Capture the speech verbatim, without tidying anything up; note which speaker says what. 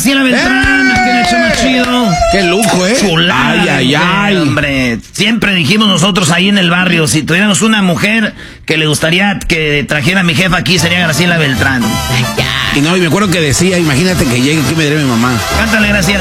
Speaker 1: Graciela Beltrán, aquí en el show más chido.
Speaker 2: ¡Qué lujo, eh!
Speaker 1: Chulada.
Speaker 2: Ay, ay, ay.
Speaker 1: Hombre, siempre dijimos nosotros ahí en el barrio, si tuviéramos una mujer que le gustaría que trajera a mi jefa aquí, sería Graciela Beltrán.
Speaker 2: Y no, y me acuerdo que decía, imagínate que llegue aquí y me diré mi mamá.
Speaker 1: Cántale, Graciela.